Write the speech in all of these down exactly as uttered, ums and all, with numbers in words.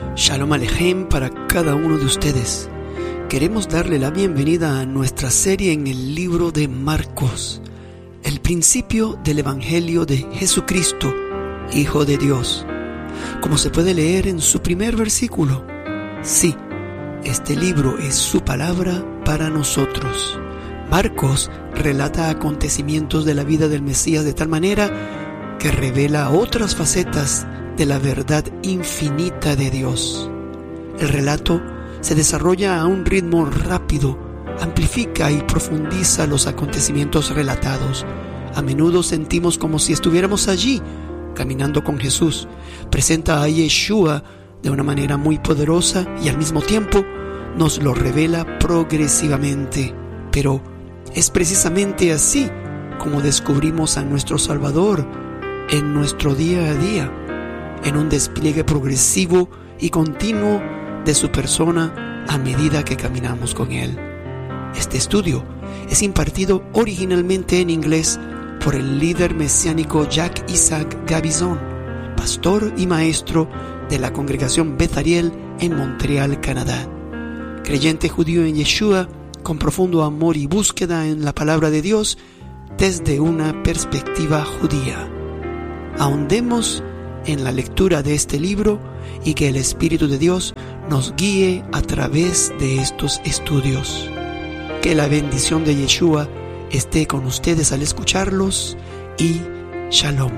Shalom Alejem para cada uno de ustedes. Queremos darle la bienvenida a nuestra serie en el libro de Marcos, el principio del Evangelio de Jesucristo, Hijo de Dios. Como se puede leer en su primer versículo, sí, este libro es su palabra para nosotros. Marcos relata acontecimientos de la vida del Mesías de tal manera que revela otras facetas de la verdad infinita de Dios. El relato se desarrolla a un ritmo rápido, amplifica y profundiza los acontecimientos relatados. A menudo sentimos como si estuviéramos allí, caminando con Jesús. Presenta a Yeshua de una manera muy poderosa y al mismo tiempo nos lo revela progresivamente. Pero es precisamente así como descubrimos a nuestro Salvador en nuestro día a día, en un despliegue progresivo y continuo de su persona a medida que caminamos con Él. Este estudio es impartido originalmente en inglés por el líder mesiánico Jack Isaac Gabizon, pastor y maestro de la congregación Beth Ariel en Montreal, Canadá. Creyente judío en Yeshua, con profundo amor y búsqueda en la palabra de Dios desde una perspectiva judía. Ahondemos en la lectura de este libro y que el Espíritu de Dios nos guíe a través de estos estudios. Que la bendición de Yeshua esté con ustedes al escucharlos y Shalom.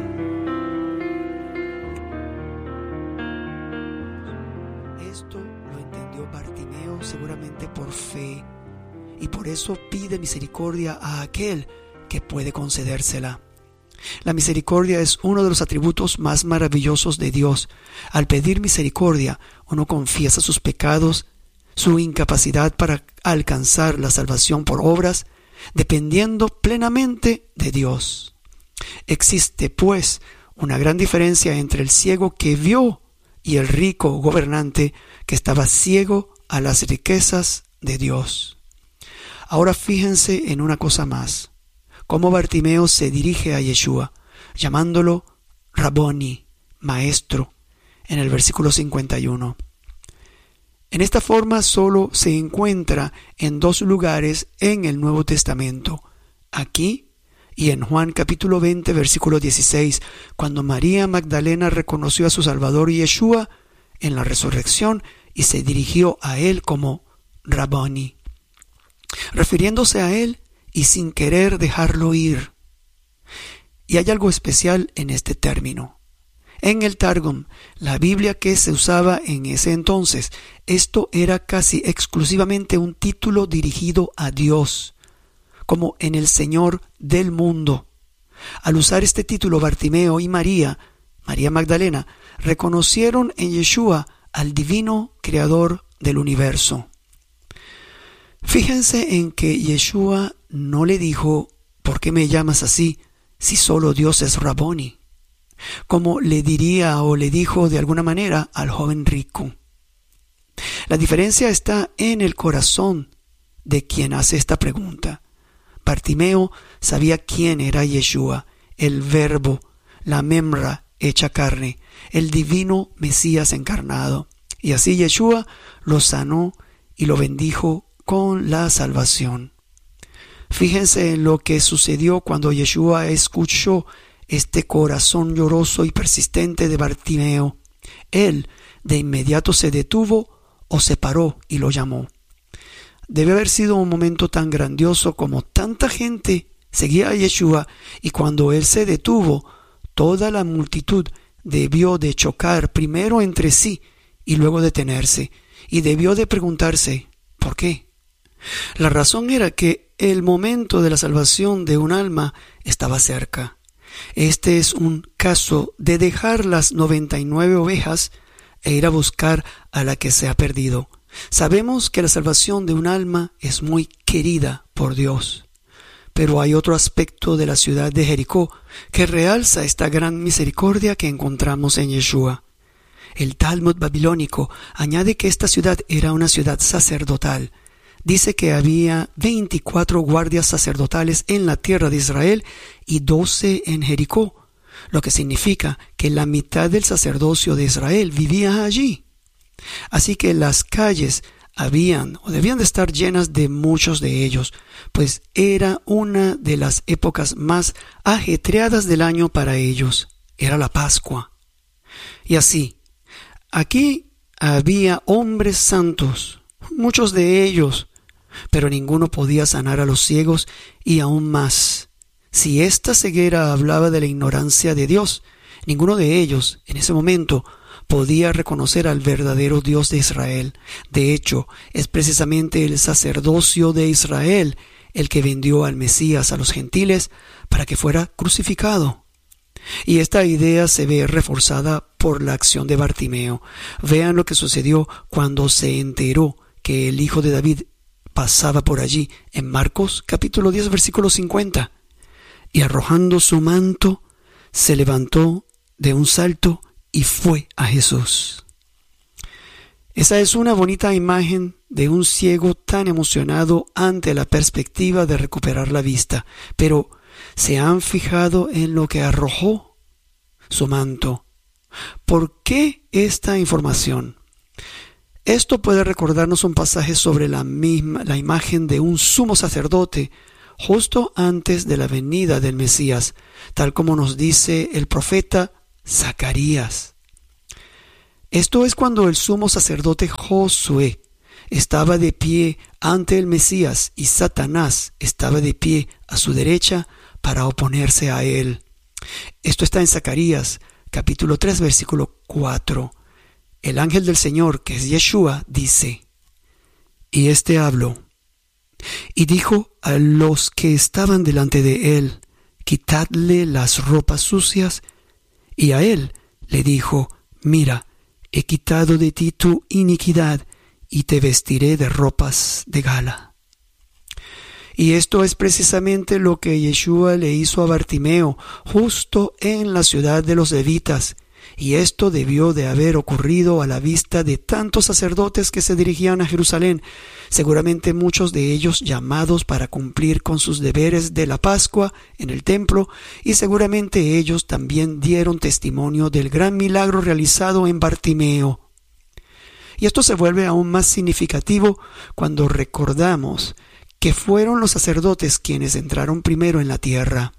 Esto lo entendió Bartimeo seguramente por fe y por eso pide misericordia a aquel que puede concedérsela. La misericordia es uno de los atributos más maravillosos de Dios. Al pedir misericordia, uno confiesa sus pecados, su incapacidad para alcanzar la salvación por obras, dependiendo plenamente de Dios. Existe, pues, una gran diferencia entre el ciego que vio y el rico gobernante que estaba ciego a las riquezas de Dios. Ahora fíjense en una cosa más. Cómo Bartimeo se dirige a Yeshua, llamándolo Raboni, maestro, en el versículo cincuenta y uno. En esta forma solo se encuentra en dos lugares en el Nuevo Testamento, aquí y en Juan capítulo veinte, versículo dieciséis, cuando María Magdalena reconoció a su Salvador Yeshua en la resurrección y se dirigió a él como Raboni, refiriéndose a él y sin querer dejarlo ir. Y hay algo especial en este término. En el Targum, la Biblia que se usaba en ese entonces, esto era casi exclusivamente un título dirigido a Dios, como en el Señor del mundo. Al usar este título, Bartimeo y María, María Magdalena, reconocieron en Yeshua al divino creador del universo. Fíjense en que Yeshua no le dijo, ¿por qué me llamas así si solo Dios es Raboni? Como le diría o le dijo de alguna manera al joven rico. La diferencia está en el corazón de quien hace esta pregunta. Bartimeo sabía quién era Yeshua, el Verbo, la Memra hecha carne, el divino Mesías encarnado. Y así Yeshua lo sanó y lo bendijo con la salvación. Fíjense en lo que sucedió cuando Yeshua escuchó este corazón lloroso y persistente de Bartimeo. Él de inmediato se detuvo o se paró y lo llamó. Debe haber sido un momento tan grandioso como tanta gente seguía a Yeshua, y cuando él se detuvo, toda la multitud debió de chocar primero entre sí y luego detenerse, y debió de preguntarse, ¿por qué? La razón era que el momento de la salvación de un alma estaba cerca. Este es un caso de dejar las noventa y nueve ovejas e ir a buscar a la que se ha perdido. Sabemos que la salvación de un alma es muy querida por Dios. Pero hay otro aspecto de la ciudad de Jericó que realza esta gran misericordia que encontramos en Yeshua. El Talmud babilónico añade que esta ciudad era una ciudad sacerdotal. Dice que había veinticuatro guardias sacerdotales en la tierra de Israel y doce en Jericó, lo que significa que la mitad del sacerdocio de Israel vivía allí. Así que las calles habían o debían de estar llenas de muchos de ellos, pues era una de las épocas más ajetreadas del año para ellos. Era la Pascua. Y así, aquí había hombres santos, muchos de ellos, pero ninguno podía sanar a los ciegos, y aún más, si esta ceguera hablaba de la ignorancia de Dios, ninguno de ellos, en ese momento, podía reconocer al verdadero Dios de Israel. De hecho, es precisamente el sacerdocio de Israel el que vendió al Mesías a los gentiles para que fuera crucificado. Y esta idea se ve reforzada por la acción de Bartimeo. Vean lo que sucedió cuando se enteró que el hijo de David pasaba por allí, en Marcos capítulo diez versículo cincuenta. Y arrojando su manto, se levantó de un salto y fue a Jesús. Esa es una bonita imagen de un ciego tan emocionado ante la perspectiva de recuperar la vista. Pero ¿se han fijado en lo que arrojó? Su manto. ¿Por qué esta información? Esto puede recordarnos un pasaje sobre la misma, la imagen de un sumo sacerdote justo antes de la venida del Mesías, tal como nos dice el profeta Zacarías. Esto es cuando el sumo sacerdote Josué estaba de pie ante el Mesías y Satanás estaba de pie a su derecha para oponerse a él. Esto está en Zacarías capítulo tres versículo cuatro. El ángel del Señor, que es Yeshua, dice: y éste habló y dijo a los que estaban delante de él: quitadle las ropas sucias. Y a él le dijo: mira, he quitado de ti tu iniquidad y te vestiré de ropas de gala. Y esto es precisamente lo que Yeshua le hizo a Bartimeo justo en la ciudad de los levitas. Y esto debió de haber ocurrido a la vista de tantos sacerdotes que se dirigían a Jerusalén, seguramente muchos de ellos llamados para cumplir con sus deberes de la Pascua en el templo, y seguramente ellos también dieron testimonio del gran milagro realizado en Bartimeo. Y esto se vuelve aún más significativo cuando recordamos que fueron los sacerdotes quienes entraron primero en la tierra.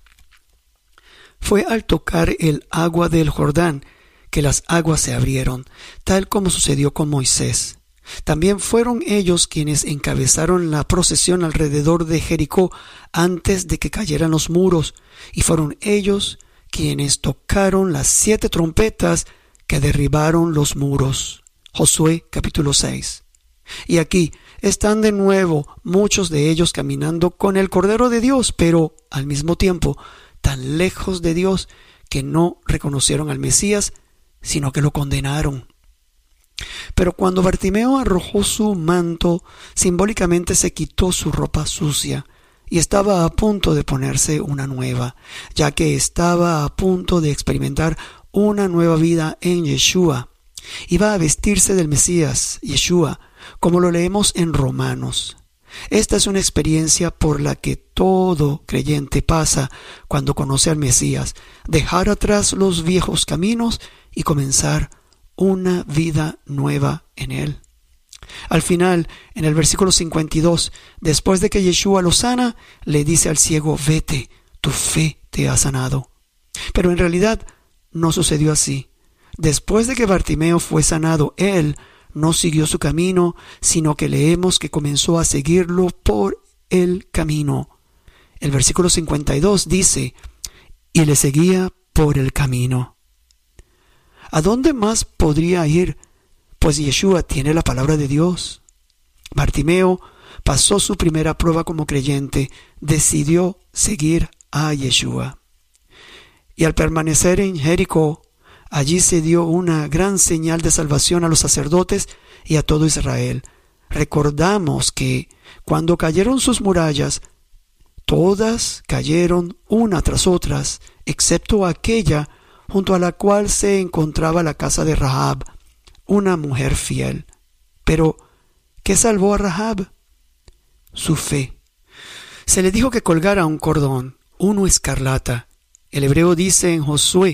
Fue al tocar el agua del Jordán que las aguas se abrieron, tal como sucedió con Moisés. También fueron ellos quienes encabezaron la procesión alrededor de Jericó antes de que cayeran los muros, y fueron ellos quienes tocaron las siete trompetas que derribaron los muros. Josué capítulo seis. Y aquí están de nuevo muchos de ellos caminando con el Cordero de Dios, pero al mismo tiempo tan lejos de Dios que no reconocieron al Mesías, sino que lo condenaron. Pero cuando Bartimeo arrojó su manto, simbólicamente se quitó su ropa sucia y estaba a punto de ponerse una nueva, ya que estaba a punto de experimentar una nueva vida en Yeshua. Iba a vestirse del Mesías, Yeshua, como lo leemos en Romanos. Esta es una experiencia por la que todo creyente pasa cuando conoce al Mesías: dejar atrás los viejos caminos y comenzar una vida nueva en Él. Al final, en el versículo cincuenta y dos, después de que Yeshua lo sana, le dice al ciego: vete, tu fe te ha sanado. Pero en realidad no sucedió así. Después de que Bartimeo fue sanado, él no siguió su camino, sino que leemos que comenzó a seguirlo por el camino. El versículo cincuenta y dos dice: y le seguía por el camino. ¿A dónde más podría ir? Pues Yeshua tiene la palabra de Dios. Bartimeo pasó su primera prueba como creyente, decidió seguir a Yeshua. Y al permanecer en Jericó, allí se dio una gran señal de salvación a los sacerdotes y a todo Israel. Recordamos que cuando cayeron sus murallas, todas cayeron una tras otras, excepto aquella junto a la cual se encontraba la casa de Rahab, una mujer fiel. Pero, ¿qué salvó a Rahab? Su fe. Se le dijo que colgara un cordón, uno escarlata. El hebreo dice en Josué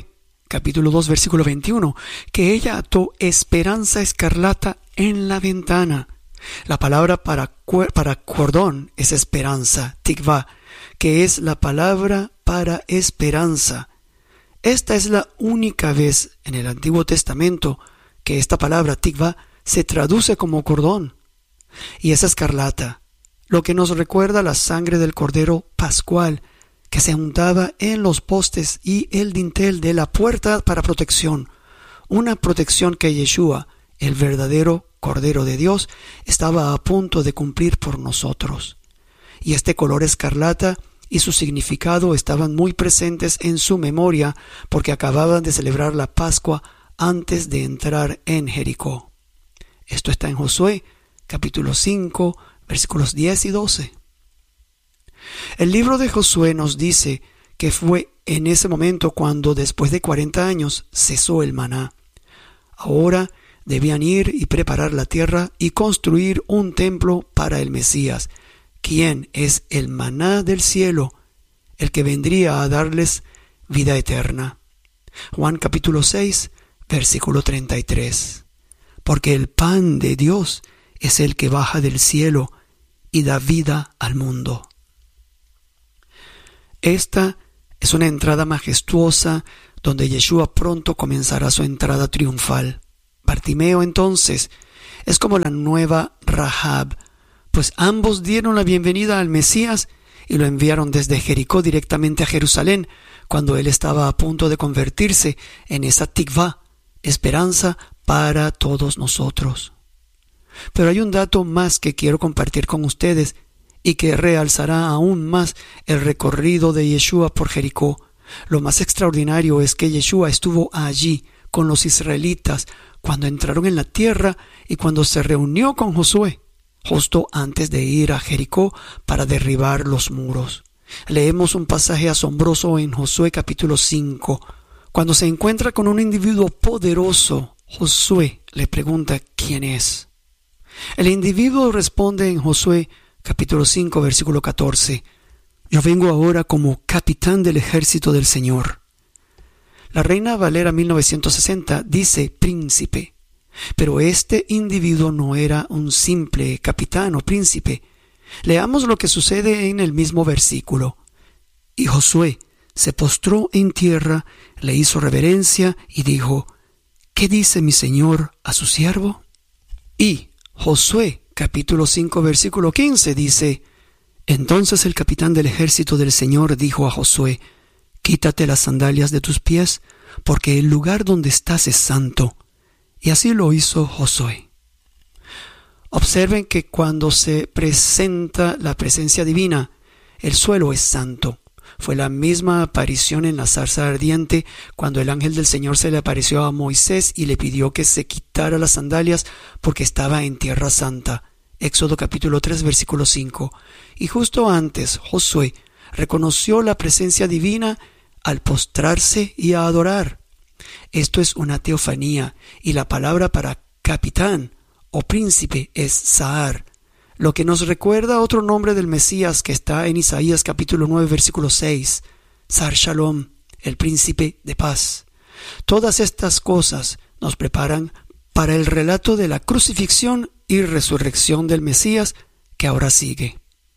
capítulo dos, versículo veintiuno, que ella ató esperanza escarlata en la ventana. La palabra para, para cordón es esperanza, tikvá, que es la palabra para esperanza. Esta es la única vez en el Antiguo Testamento que esta palabra tikvá se traduce como cordón. Y es escarlata, lo que nos recuerda la sangre del Cordero Pascual, que se untaba en los postes y el dintel de la puerta para protección, una protección que Yeshua, el verdadero Cordero de Dios, estaba a punto de cumplir por nosotros. Y este color escarlata y su significado estaban muy presentes en su memoria porque acababan de celebrar la Pascua antes de entrar en Jericó. Esto está en Josué, capítulo cinco, versículos diez y doce. El libro de Josué nos dice que fue en ese momento cuando después de cuarenta años cesó el maná. Ahora debían ir y preparar la tierra y construir un templo para el Mesías, quien es el maná del cielo, el que vendría a darles vida eterna. Juan capítulo seis, versículo treinta y tres. Porque el pan de Dios es el que baja del cielo y da vida al mundo. Esta es una entrada majestuosa donde Yeshua pronto comenzará su entrada triunfal. Bartimeo entonces es como la nueva Rahab, pues ambos dieron la bienvenida al Mesías y lo enviaron desde Jericó directamente a Jerusalén cuando él estaba a punto de convertirse en esa tikvá, esperanza para todos nosotros. Pero hay un dato más que quiero compartir con ustedes y que realzará aún más el recorrido de Yeshua por Jericó. Lo más extraordinario es que Yeshua estuvo allí con los israelitas cuando entraron en la tierra y cuando se reunió con Josué, justo antes de ir a Jericó para derribar los muros. Leemos un pasaje asombroso en Josué capítulo cinco. Cuando se encuentra con un individuo poderoso, Josué le pregunta quién es. El individuo responde en Josué capítulo cinco, versículo catorce. Yo vengo ahora como capitán del ejército del Señor. La Reina Valera mil novecientos sesenta dice príncipe, pero este individuo no era un simple capitán o príncipe. Leamos lo que sucede en el mismo versículo. Y Josué se postró en tierra, le hizo reverencia y dijo, ¿qué dice mi señor a su siervo? Y Josué capítulo cinco, versículo quince dice, entonces el capitán del ejército del Señor dijo a Josué, quítate las sandalias de tus pies, porque el lugar donde estás es santo. Y así lo hizo Josué. Observen que cuando se presenta la presencia divina, el suelo es santo. Fue la misma aparición en la zarza ardiente cuando el ángel del Señor se le apareció a Moisés y le pidió que se quitara las sandalias porque estaba en tierra santa. Éxodo capítulo tres, versículo cinco. Y justo antes, Josué reconoció la presencia divina al postrarse y a adorar. Esto es una teofanía, y la palabra para capitán o príncipe es Sahar, lo que nos recuerda otro nombre del Mesías que está en Isaías capítulo nueve, versículo seis, Sar Shalom, el príncipe de paz. Todas estas cosas nos preparan para el relato de la crucifixión y resurrección del Mesías que ahora sigue.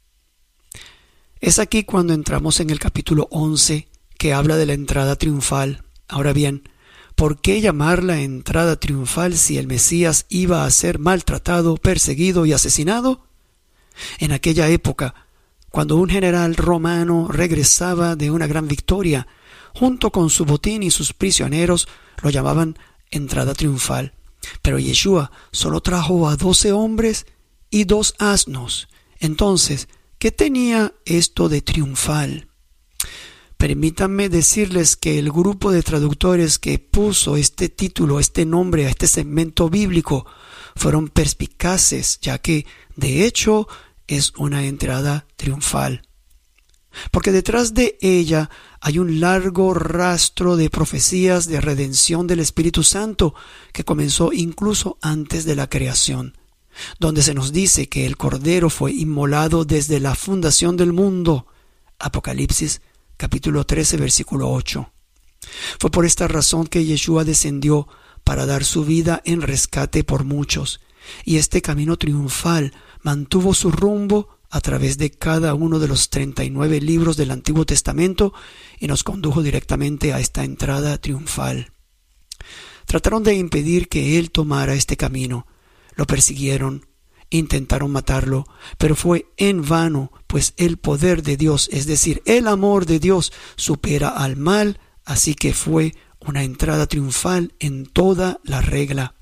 Es aquí cuando entramos en el capítulo once, que habla de la entrada triunfal. Ahora bien, ¿por qué llamarla entrada triunfal si el Mesías iba a ser maltratado, perseguido y asesinado? En aquella época, cuando un general romano regresaba de una gran victoria, junto con su botín y sus prisioneros, lo llamaban entrada triunfal. Pero Yeshua solo trajo a doce hombres y dos asnos. Entonces, ¿qué tenía esto de triunfal? Permítanme decirles que el grupo de traductores que puso este título, este nombre a este segmento bíblico, fueron perspicaces, ya que, de hecho, es una entrada triunfal. Porque detrás de ella hay un largo rastro de profecías de redención del Espíritu Santo que comenzó incluso antes de la creación, donde se nos dice que el Cordero fue inmolado desde la fundación del mundo. Apocalipsis capítulo trece, versículo ocho. Fue por esta razón que Yeshua descendió para dar su vida en rescate por muchos, y este camino triunfal mantuvo su rumbo a través de cada uno de los treinta y nueve libros del Antiguo Testamento y nos condujo directamente a esta entrada triunfal. Trataron de impedir que él tomara este camino, lo persiguieron, intentaron matarlo, pero fue en vano, pues el poder de Dios, es decir, el amor de Dios, supera al mal, así que fue una entrada triunfal en toda la regla.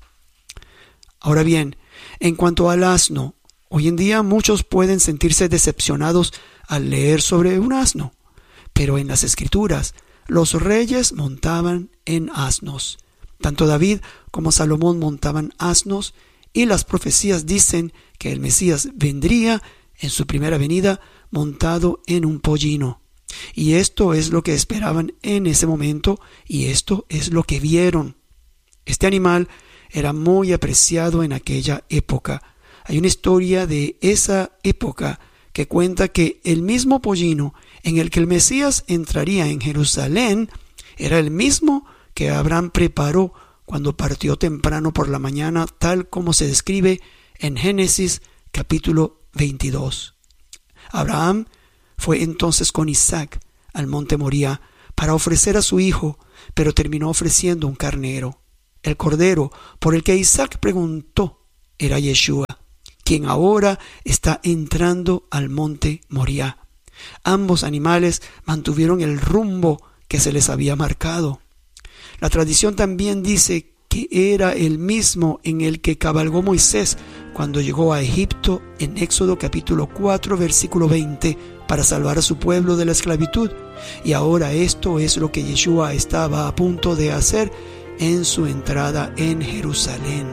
Ahora bien, en cuanto al asno, hoy en día muchos pueden sentirse decepcionados al leer sobre un asno, pero en las Escrituras los reyes montaban en asnos. Tanto David como Salomón montaban asnos, y las profecías dicen que el Mesías vendría en su primera venida montado en un pollino. Y esto es lo que esperaban en ese momento, y esto es lo que vieron. Este animal era muy apreciado en aquella época. Hay una historia de esa época que cuenta que el mismo pollino en el que el Mesías entraría en Jerusalén era el mismo que Abraham preparó cuando partió temprano por la mañana, tal como se describe en Génesis capítulo veintidós. Abraham fue entonces con Isaac al monte Moría para ofrecer a su hijo, pero terminó ofreciendo un carnero. El cordero por el que Isaac preguntó era Yeshua, quien ahora está entrando al monte Moría. Ambos animales mantuvieron el rumbo que se les había marcado. La tradición también dice que era el mismo en el que cabalgó Moisés cuando llegó a Egipto en Éxodo capítulo cuatro versículo veinte para salvar a su pueblo de la esclavitud, y ahora esto es lo que Yeshua estaba a punto de hacer en su entrada en Jerusalén.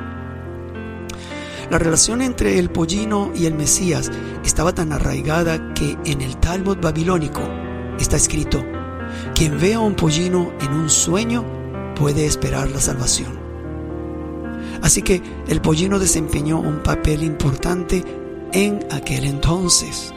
La relación entre el pollino y el Mesías estaba tan arraigada que en el Talmud babilónico está escrito: quien vea un pollino en un sueño puede esperar la salvación. Así que el pollino desempeñó un papel importante en aquel entonces.